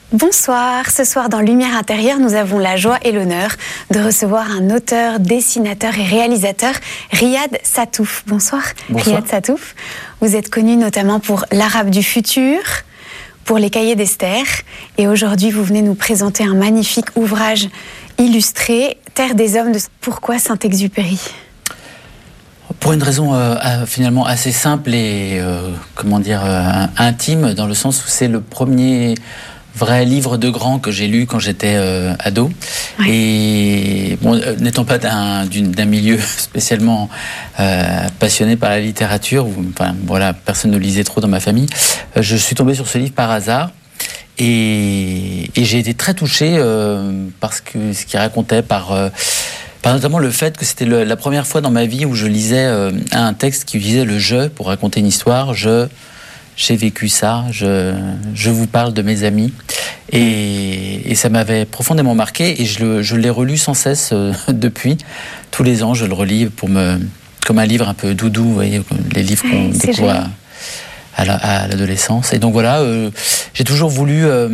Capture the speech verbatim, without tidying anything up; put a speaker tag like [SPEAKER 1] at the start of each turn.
[SPEAKER 1] Bonsoir, ce soir dans Lumière intérieure, nous avons la joie et l'honneur de recevoir un auteur, dessinateur et réalisateur, Riyad Sattouf. Bonsoir,
[SPEAKER 2] Bonsoir.
[SPEAKER 1] Riyad Sattouf. Vous êtes connu notamment pour L'Arabe du futur, pour Les Cahiers d'Esther, et aujourd'hui vous venez nous présenter un magnifique ouvrage illustré, Terre des hommes de... Pourquoi Saint-Exupéry ?
[SPEAKER 2] Pour une raison euh, finalement assez simple et euh, comment dire euh, intime, dans le sens où c'est le premier vrai livre de grand que j'ai lu quand j'étais euh, ado. Ouais. Et bon, euh, n'étant pas d'un, d'un milieu spécialement euh, passionné par la littérature, où, enfin, voilà, personne ne lisait trop dans ma famille, euh, je suis tombé sur ce livre par hasard. Et, et j'ai été très touché euh, par ce, que, ce qu'il racontait, par, euh, par notamment le fait que c'était le, la première fois dans ma vie où je lisais euh, un texte qui utilisait le « je » pour raconter une histoire. Je, j'ai vécu ça, je, je vous parle de mes amis. Et, et ça m'avait profondément marqué et je, le, je l'ai relu sans cesse euh, depuis. Tous les ans, je le relis pour me, comme un livre un peu doudou, vous voyez, les livres qu'on
[SPEAKER 1] ouais,
[SPEAKER 2] découvre à, à, la, à l'adolescence. Et donc voilà, euh, j'ai toujours voulu... Euh,